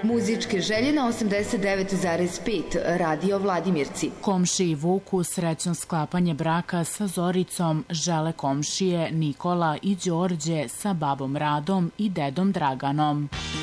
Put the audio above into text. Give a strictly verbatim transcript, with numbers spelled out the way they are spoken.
Muzičke želje na osamdeset devet zarez pet Radio Vladimirci. Komšiji Vuku srećno sklapanje braka sa Zoricom žele komšije Nikola i Đorđe sa babom Radom i dedom Draganom.